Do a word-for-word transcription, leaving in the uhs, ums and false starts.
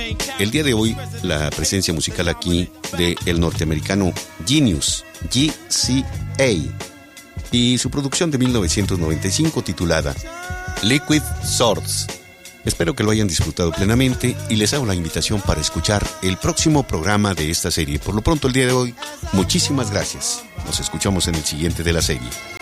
El día de hoy, la presencia musical aquí de el norteamericano Genius, G C A, y su producción de mil novecientos noventa y cinco titulada Liquid Swords. Espero que lo hayan disfrutado plenamente y les hago la invitación para escuchar el próximo programa de esta serie. Por lo pronto, el día de hoy, muchísimas gracias. Nos escuchamos en el siguiente de la serie.